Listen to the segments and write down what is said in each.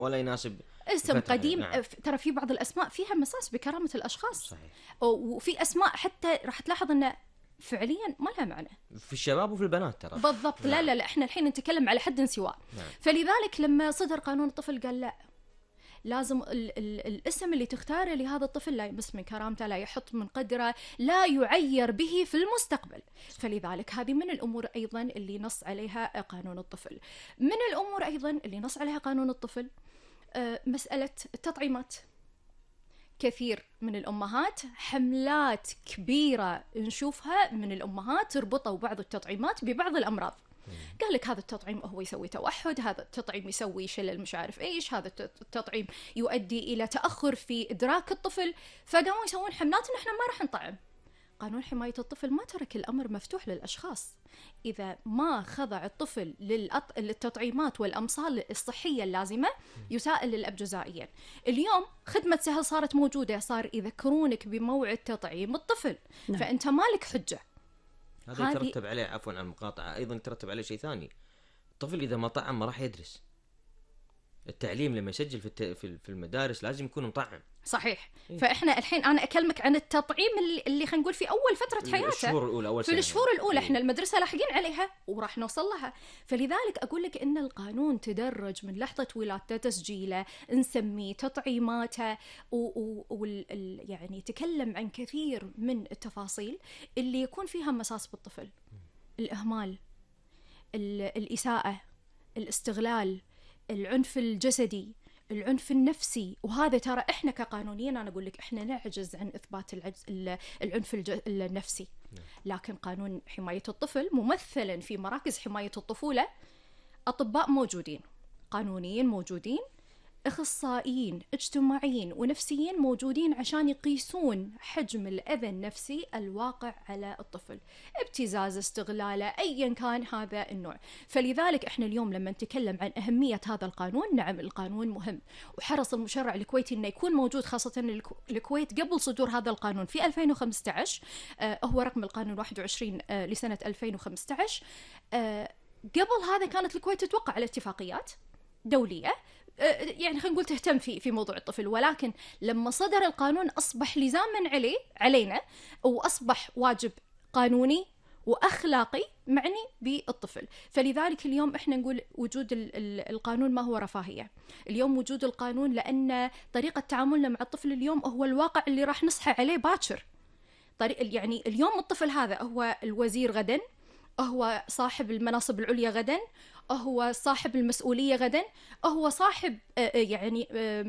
ولا يناسب اسم فترة. قديم. نعم. ترى في بعض الأسماء فيها مساس بكرامة الأشخاص. صحيح. وفي أسماء حتى راح تلاحظ أنه فعليا ما لها معنى في الشباب وفي البنات ترى. بالضبط. نعم. لا احنا الحين نتكلم على حد سواء. نعم. فلذلك لما صدر قانون الطفل قال لا، لازم الاسم اللي تختاره لهذا الطفل لا يمس من كرامته، لا يحط من قدره، لا يعير به في المستقبل. فلذلك هذه من الأمور أيضا اللي نص عليها قانون الطفل. من الأمور أيضا اللي نص عليها قانون الطفل مسألة التطعيمات. كثير من الأمهات حملات كبيرة نشوفها من الأمهات تربطوا بعض التطعيمات ببعض الأمراض. قال لك هذا التطعيم هو يسوي توحد، هذا التطعيم يسوي شلل مش عارف ايش، هذا التطعيم يؤدي الى تاخر في ادراك الطفل، فقاموا يسوون حملات ان احنا ما راح نطعم. قانون حمايه الطفل ما ترك الامر مفتوح للاشخاص، اذا ما خضع الطفل للتطعيمات والامصال الصحيه اللازمه يسائل للاب جزائيا. اليوم خدمه سهل صارت موجوده، صار يذكرونك بموعد تطعيم الطفل. نعم. فانت مالك حجه. هذا يترتب عليه، عفوا عن المقاطعة، أيضا يترتب عليه شيء ثاني. الطفل إذا ما طعم ما راح يدرس. التعليم لما يسجل في المدارس لازم يكون مطعم. صحيح. فإحنا الحين أنا أكلمك عن التطعيم اللي خلينا نقول في أول فترة حياته، الشهور الأولى، في الشهور الأولى. إحنا المدرسة لاحقين عليها وراح نوصل لها. فلذلك أقول لك إن القانون تدرج من لحظة ولادته، تسجيله، نسميه، تطعيماته، يعني تكلم عن كثير من التفاصيل اللي يكون فيها مساس بالطفل. الإهمال، الإساءة، الاستغلال، العنف الجسدي، العنف النفسي. وهذا ترى احنا كقانونيين انا اقول لك احنا نعجز عن اثبات العنف النفسي، لكن قانون حماية الطفل ممثلا في مراكز حماية الطفولة اطباء موجودين، قانونيين موجودين، اخصائيين اجتماعيين ونفسيين موجودين عشان يقيسون حجم الأذى النفسي الواقع على الطفل، ابتزاز، استغلاله، أيا كان هذا النوع. فلذلك احنا اليوم لما نتكلم عن أهمية هذا القانون، نعم القانون مهم، وحرص المشرع الكويتي انه يكون موجود، خاصة الكويت قبل صدور هذا القانون في 2015 هو رقم القانون 21 لسنة 2015. قبل هذا كانت الكويت تتوقع على اتفاقيات دولية يعني خلينا نقول تهتم في موضوع الطفل، ولكن لما صدر القانون أصبح لزاما علينا، وأصبح واجب قانوني وأخلاقي معني بالطفل. فلذلك اليوم إحنا نقول وجود القانون ما هو رفاهية. اليوم وجود القانون لأن طريقة تعاملنا مع الطفل اليوم هو الواقع اللي راح نصحى عليه باكر. يعني اليوم الطفل هذا هو الوزير غدا، هو صاحب المناصب العليا غدا، هو صاحب المسؤولية غدا، هو صاحب يعني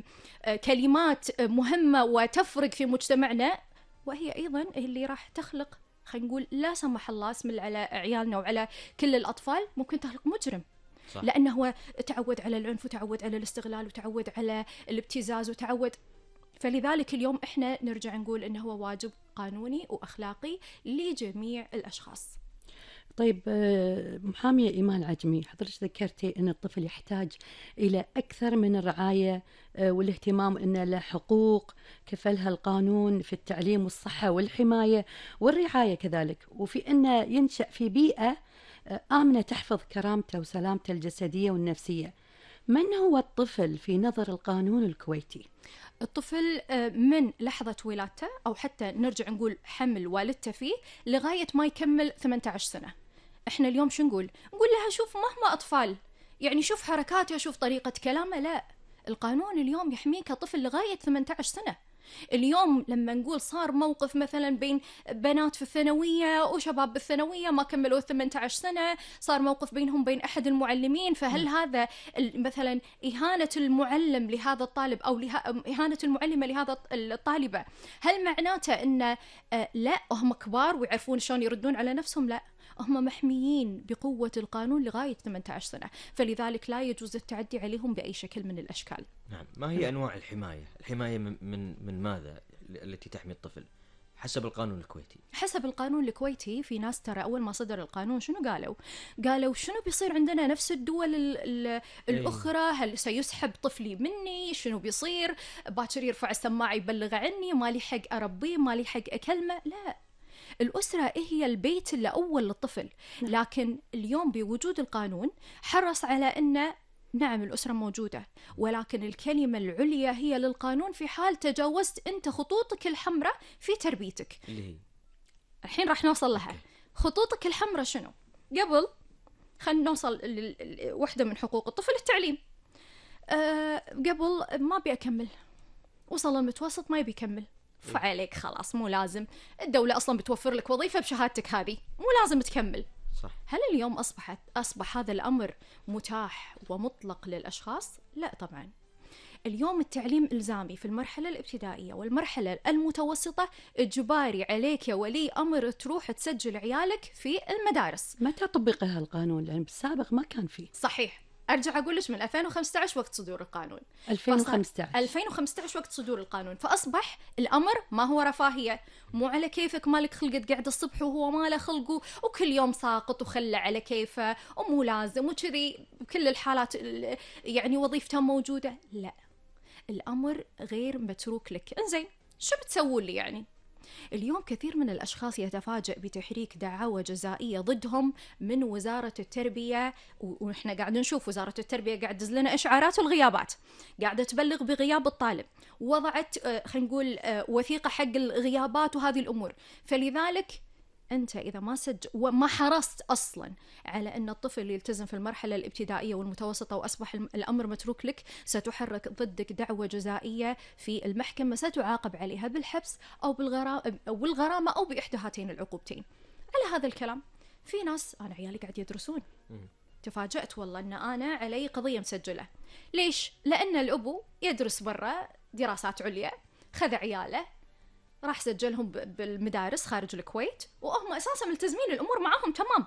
كلمات مهمة وتفرق في مجتمعنا، وهي أيضا اللي راح تخلق خلينا نقول لا سمح الله اسم على عيالنا وعلى كل الأطفال، ممكن تخلق مجرم. صح. لأنه هو تعود على العنف وتعود على الاستغلال وتعود على الابتزاز وتعود. فلذلك اليوم إحنا نرجع نقول إنه هو واجب قانوني وأخلاقي لجميع الأشخاص. طيب محامية إيمان عجمي، حضرتك ذكرتي أن الطفل يحتاج إلى أكثر من الرعاية والاهتمام، أن له حقوق كفلها القانون في التعليم والصحة والحماية والرعاية كذلك، وفي أنه ينشأ في بيئة آمنة تحفظ كرامته وسلامته الجسدية والنفسية. من هو الطفل في نظر القانون الكويتي؟ الطفل من لحظة ولادته أو حتى نرجع نقول حمل والدته فيه لغاية ما يكمل 18 سنة. إحنا اليوم شو نقول لها شوف مهما أطفال، يعني شوف حركاته، شوف طريقة كلامه. لا، القانون اليوم يحميك كطفل لغاية 18 سنة. اليوم لما نقول صار موقف مثلا بين بنات في الثانوية وشباب بالثانوية ما كملوا 18 سنة، صار موقف بينهم بين أحد المعلمين، فهل هذا مثلا إهانة المعلم لهذا الطالب أو إهانة المعلمة لهذا الطالبة، هل معناته أن لا هم كبار ويعرفون شلون يردون على نفسهم؟ لا، هم محميين بقوة القانون لغاية 18 سنة، فلذلك لا يجوز التعدي عليهم بأي شكل من الأشكال. نعم. ما هي أنواع الحماية؟ الحماية من ماذا التي تحمي الطفل حسب القانون الكويتي؟ حسب القانون الكويتي في ناس ترى أول ما صدر القانون شنو قالوا شنو بيصير عندنا نفس الدول الأخرى؟ هل سيسحب طفلي مني؟ شنو بيصير؟ باكر يرفع السماعة يبلغ عني، ما لي حق أربيه، ما لي حق أكلمه. لا، الأسرة هي البيت الأول للطفل، لكن اليوم بوجود القانون حرص على أن نعم الأسرة موجودة، ولكن الكلمة العليا هي للقانون في حال تجاوزت أنت خطوطك الحمراء في تربيتك. اللي هي الحين راح نوصل لها. خطوطك الحمراء شنو؟ قبل خلينا نوصل واحدة من حقوق الطفل التعليم. قبل ما بيكمل، وصل المتوسط ما يبي يكمل، فعليك خلاص مو لازم، الدولة أصلا بتوفر لك وظيفة بشهادتك هذه، مو لازم تكمل. صح. هل اليوم أصبح هذا الأمر متاح ومطلق للأشخاص؟ لا طبعا. اليوم التعليم إلزامي في المرحلة الابتدائية والمرحلة المتوسطة، إجباري عليك يا ولي أمر تروح تسجل عيالك في المدارس. متى طبق هالقانون؟ لأن بالسابق ما كان فيه. صحيح، أرجع أقول لك من 2015 وقت صدور القانون. 2015 وقت صدور القانون، فأصبح الأمر ما هو رفاهية، مو على كيفك مالك خلقت قاعد الصبح وهو ما له خلقه وكل يوم ساقط وخلى على كيفه ومو لازم وكذي بكل الحالات يعني وظيفته موجودة. لا، الأمر غير متروك لك. إنزين شو بتسوون لي يعني؟ اليوم كثير من الأشخاص يتفاجأ بتحريك دعاوى جزائية ضدهم من وزارة التربية، ونحن قاعد نشوف وزارة التربية قاعد تدز لنا إشعارات والغيابات، قاعدة تبلغ بغياب الطالب، وضعت خلينا نقول وثيقة حق الغيابات وهذه الأمور. فلذلك أنت إذا ما وما حرصت أصلا على أن الطفل يلتزم في المرحلة الابتدائية والمتوسطة وأصبح الأمر متروك لك، ستحرك ضدك دعوة جزائية في المحكمة، ستعاقب عليها بالحبس أو بالغرامة أو بإحدى هاتين العقوبتين. على هذا الكلام في ناس، أنا عيالي قاعد يدرسون، تفاجأت والله أن أنا علي قضية مسجلة. ليش؟ لأن الأبو يدرس برا دراسات عليا، خذ عياله راح سجلهم بالمدارس خارج الكويت، وهم أساسا ملتزمين الأمور معهم تمام.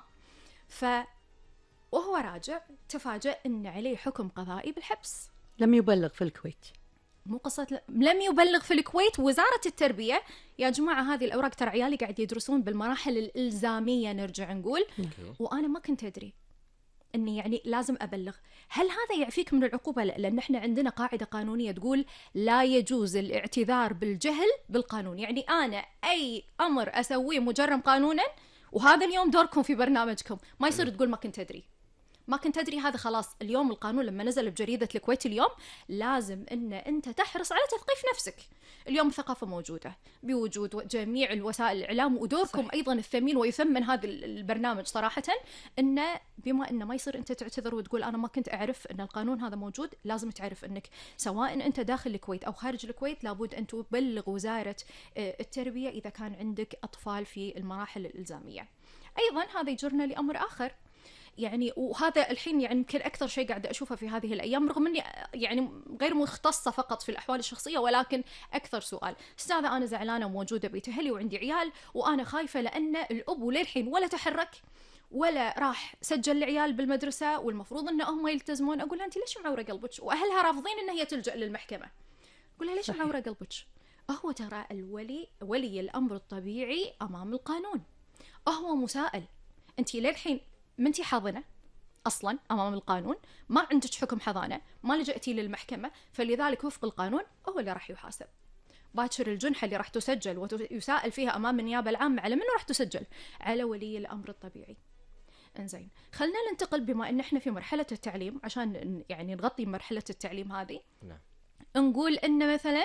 وهو راجع تفاجأ أن عليه حكم قضائي بالحبس. لم يبلغ في الكويت. مو قصة لم يبلغ في الكويت، وزارة التربية يا جماعة هذه الأوراق ترى عيالي قاعد يدرسون بالمراحل الإلزامية نرجع نقول، وأنا ما كنت أدري أني يعني لازم أبلغ. هل هذا يعفيك من العقوبة؟ لا، لأن احنا عندنا قاعدة قانونية تقول لا يجوز الاعتذار بالجهل بالقانون. يعني أنا أي أمر أسويه مجرم قانونا، وهذا اليوم دوركم في برنامجكم، ما يصير تقول ما كنت أدري. ما كنت أدري هذا خلاص. اليوم القانون لما نزل بجريدة الكويت اليوم لازم أن أنت تحرص على تثقيف نفسك. اليوم الثقافة موجودة بوجود جميع الوسائل الإعلام، ودوركم صحيح. أيضا الثمين ويثمن هذا البرنامج صراحة، إن بما إنه ما يصير أنت تعتذر وتقول أنا ما كنت أعرف أن القانون هذا موجود. لازم تعرف أنك سواء أنت داخل الكويت أو خارج الكويت لابد أن تبلغ وزارة التربية إذا كان عندك أطفال في المراحل الإلزامية. أيضا هذا يجرنا لأمر آخر، يعني وهذا الحين يعني يمكن أكثر شيء قاعدة أشوفه في هذه الأيام، رغم أني يعني غير مختصة فقط في الأحوال الشخصية، ولكن أكثر سؤال. أستاذة أنا زعلانة وموجودة بيت أهلي وعندي عيال وأنا خايفة لأن الأب للحين ولا تحرك ولا راح سجل العيال بالمدرسة، والمفروض أن هم يلتزمون. أقول لها أنت ليش معورة قلبك؟ وأهلها رافضين أن هي تلجأ للمحكمة. أقول لها ليش معورة قلبك؟ هو ترى ولي الأمر الطبيعي أمام القانون، هو مسائل. أنت للحين منتي حاضنة أصلا أمام القانون، ما عندك حكم حضانة، ما لجأتي للمحكمة، فلذلك وفق القانون هو اللي راح يحاسب. باكر الجنحة اللي راح تسجل ويسائل فيها أمام النيابة العامة، على منو راح تسجل؟ على ولي الأمر الطبيعي. انزين خلنا ننتقل، بما إن إحنا في مرحلة التعليم عشان يعني نغطي مرحلة التعليم هذه. نعم. نقول إن مثلا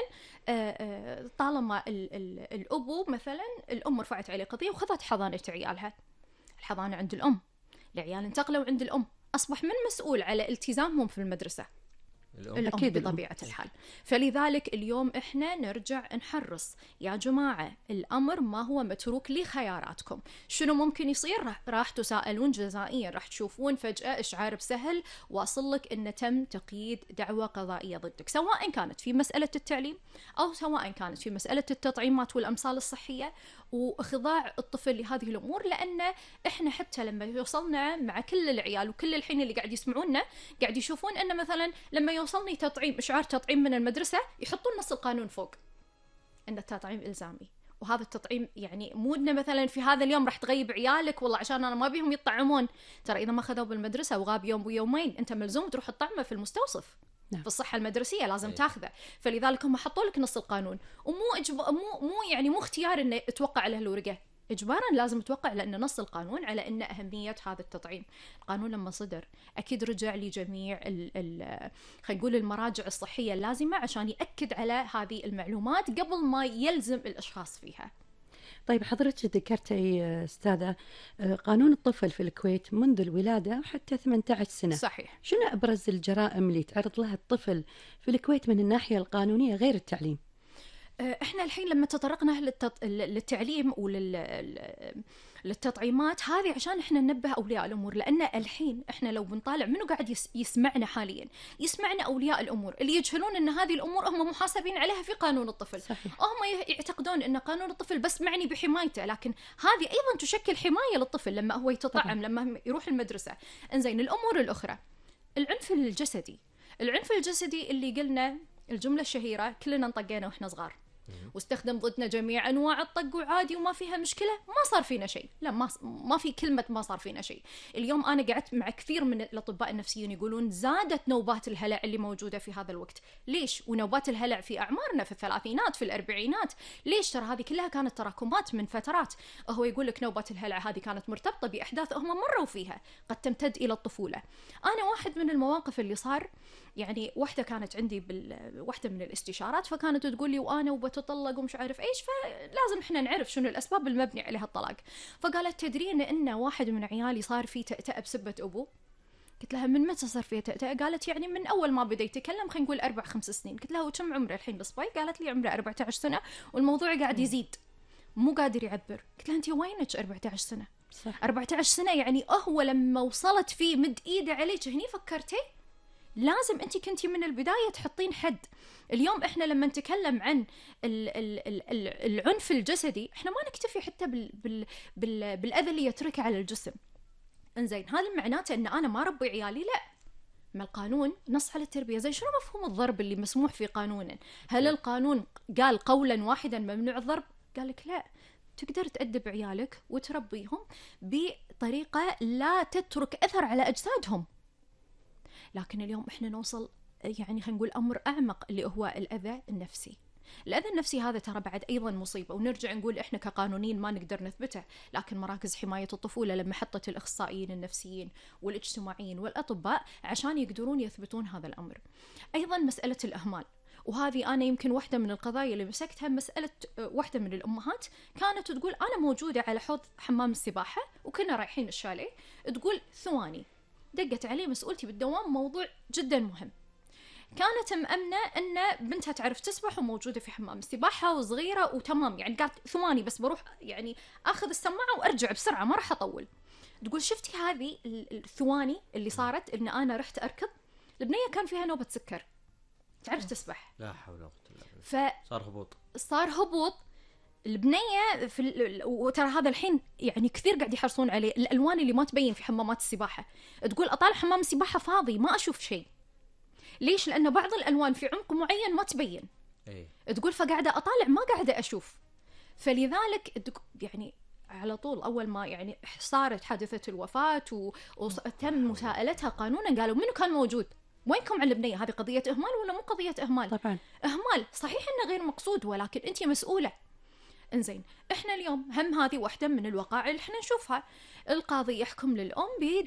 طالما الأبو مثلا الأم رفعت عليه قضية وخذت حضانة عيالها، الحضانة عند الأم، العيال انتقلوا عند الأم، أصبح من مسؤول على التزامهم في المدرسة؟ الأم بطبيعة الحال. فلذلك اليوم إحنا نرجع نحرص يا جماعة، الأمر ما هو متروك لخياراتكم. شنو ممكن يصير؟ راح تسائلون جزائيا، راح تشوفون فجأة إشعار بسهل واصل لك إن تم تقييد دعوة قضائية ضدك، سواء كانت في مسألة التعليم أو سواء كانت في مسألة التطعيمات والأمصال الصحية وإخضاع الطفل لهذه الأمور. لأن إحنا حتى لما يوصلنا مع كل العيال وكل الحين اللي قاعد يسمعونا قاعد يشوفون أن مثلا لما يوصلني تطعيم، إشعار تطعيم من المدرسة، يحطون نص القانون فوق أن التطعيم إلزامي. وهذا التطعيم يعني مو إنه مثلا في هذا اليوم راح تغيب عيالك والله عشان أنا ما بيهم يطعمون، ترى إذا ما خذوا بالمدرسة وغاب يوم ويومين أنت ملزوم تروح تطعمه في المستوصف. نعم. في الصحة المدرسية لازم تاخذه. فلذلك هم حطوا لك نص القانون، ومو مو يعني مو اختيار إنه توقع له الورقة، إجباراً لازم توقع، لأن نص القانون على أن أهمية هذا التطعيم. القانون لما صدر أكيد رجع لجميع خلينا نقول المراجع الصحية اللازمة عشان يأكد على هذه المعلومات قبل ما يلزم الأشخاص فيها. طيب حضرتك ذكرتي أستاذة قانون الطفل في الكويت منذ الولادة حتى 18 سنة. صحيح. شنو أبرز الجرائم اللي تعرض لها الطفل في الكويت من الناحية القانونية غير التعليم؟ احنا الحين لما تطرقنا للتعليم للتطعيمات هذه عشان احنا ننبه اولياء الامور، لان الحين احنا لو بنطالع منو قاعد يسمعنا حاليا، يسمعنا اولياء الامور اللي يجهلون ان هذه الامور هم محاسبين عليها في قانون الطفل. صحيح. هم يعتقدون ان قانون الطفل بس معني بحمايته، لكن هذه ايضا تشكل حمايه للطفل لما هو يتطعم طبعا. لما يروح المدرسه. انزين، الامور الاخرى، العنف الجسدي اللي قلنا الجمله الشهيره كلنا انطقينا واحنا صغار واستخدم ضدنا جميع انواع الطق وعادي وما فيها مشكله، ما صار فينا شيء. لا، ما في كلمه ما صار فينا شيء. اليوم انا قعدت مع كثير من الاطباء النفسيين يقولون زادت نوبات الهلع اللي موجوده في هذا الوقت. ليش؟ ونوبات الهلع في اعمارنا في الثلاثينات في الاربعينات. ليش؟ ترى هذه كلها كانت تراكمات من فترات. هو يقول لك نوبات الهلع هذه كانت مرتبطه باحداث هم مروا فيها قد تمتد الى الطفوله. انا واحد من المواقف اللي صار، يعني واحدة كانت عندي واحدة من الاستشارات، فكانت تقول لي وانا وبتطلق ومش عارف ايش، فلازم احنا نعرف شنو الاسباب المبني عليها الطلاق. فقالت تدرين ان واحد من عيالي صار فيه تأتأة بسبة ابوه؟ قلت لها من متى صار فيه تأتأة؟ قالت يعني من اول ما بدا يتكلم، خلينا نقول 4-5 سنين. قلت لها وكم عمره الحين بالصبي؟ قالت لي عمره 14 سنة والموضوع قاعد يزيد مو قادر يعبر. قلت لها انت وينك 14 سنة؟ صح. 14 سنة يعني هو لما وصلت فيه مد ايده عليك هني فكرتي لازم انت كنتي من البدايه تحطين حد. اليوم احنا لما نتكلم عن العنف الجسدي احنا ما نكتفي حتى بالاذى اللي يتركه على الجسم. انزين، هذا معناته ان انا ما ربي عيالي؟ لا، ما القانون نص على التربيه. زين، شنو مفهوم الضرب اللي مسموح في قانونا؟ هل القانون قال قولا واحدا ممنوع الضرب؟ قال لك لا، تقدر تأدب عيالك وتربيهم بطريقه لا تترك اثر على اجسادهم. لكن اليوم احنا نوصل يعني خلينا نقول امر اعمق اللي هو الاذى النفسي. الاذى النفسي هذا ترى بعد ايضا مصيبه، ونرجع نقول احنا كقانونيين ما نقدر نثبته، لكن مراكز حمايه الطفوله لما حطت الاخصائيين النفسيين والاجتماعيين والاطباء عشان يقدرون يثبتون هذا الامر. ايضا مساله الاهمال، وهذه انا يمكن واحده من القضايا اللي مسكتها، مساله واحده من الامهات كانت تقول انا موجوده على حوض حمام السباحه وكنا رايحين الشاليه، تقول ثواني دقت علي مسؤولتي بالدوام موضوع جدا مهم. كانت مأمنة أن بنتها تعرف تسبح وموجودة في حمام السباحة وصغيرة وتمام، يعني قالت ثواني بس بروح يعني أخذ السماعة وأرجع بسرعة ما راح أطول. تقول شفتي هذه الثواني اللي صارت إن أنا رحت أركض، البنية كان فيها نوبة سكر تعرف تسبح، لا حول ولا قوة إلا بالله، صار هبوط البنية وترى هذا الحين يعني كثير قاعد يحرصون عليه، الألوان اللي ما تبين في حمامات السباحة. تقول أطالع حمام السباحة فاضي ما أشوف شيء. ليش؟ لأن بعض الألوان في عمق معين ما تبين. تقول فقاعدة أطالع ما قاعدة أشوف. فلذلك يعني على طول أول ما يعني صارت حادثة الوفاة وتم مساءلتها قانونا قالوا منو كان موجود؟ وينكم على البنية؟ هذه قضية إهمال ولا مو قضية إهمال؟ طبعا إهمال صحيح إنه غير مقصود، ولكن أنت مسؤولة. انزين، احنا اليوم هم هذه واحدة من الوقائع اللي احنا نشوفها، القاضي يحكم للأم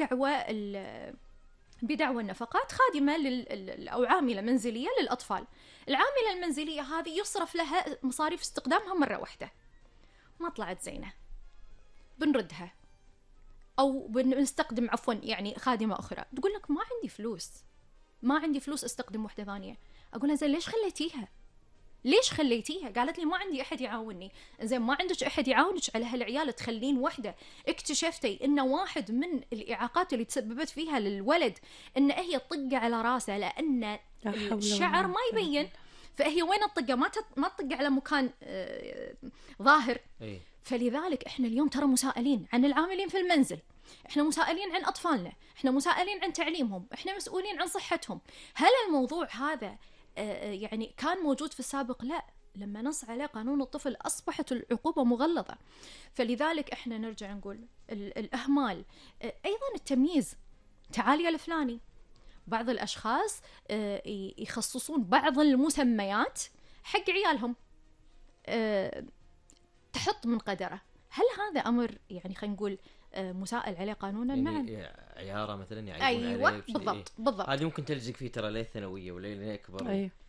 بدعوى النفقات خادمة أو عاملة منزلية للأطفال. العاملة المنزلية هذه يصرف لها مصاريف استخدامها مرة واحدة، ما طلعت زينة بنردها أو بنستخدم عفوا يعني خادمة أخرى. تقول لك ما عندي فلوس استخدم واحدة ثانية. أقولها زين ليش خليتيها؟ قالت لي ما عندي أحد يعاونني. زين، ما عندك أحد يعاونك على هالعيال تخلين وحدة اكتشفتي إن واحد من الإعاقات اللي تسببت فيها للولد إن هي طقة على راسه لأن الشعر ما يبين، فهي وين الطقة ما تطق على مكان ظاهر. فلذلك إحنا اليوم ترى مسائلين عن العاملين في المنزل، إحنا مسائلين عن أطفالنا، إحنا مسائلين عن تعليمهم، إحنا مسؤولين عن صحتهم. هل الموضوع هذا يعني كان موجود في السابق؟ لا، لما نص عليه قانون الطفل أصبحت العقوبة مغلظة. فلذلك إحنا نرجع نقول الأهمال، أيضا التمييز، تعالي الفلاني. بعض الأشخاص يخصصون بعض المسميات حق عيالهم، تحط من قدره هل هذا امر يعني خلينا نقول مسائل عليه قانونا؟ يعني نعم. عياره مثلا يعيبون ايوه عليه بالضبط بالضبط. هذه ممكن تلزق فيه ترى ليه الثانويه ولا ليه اكبر. أيوة.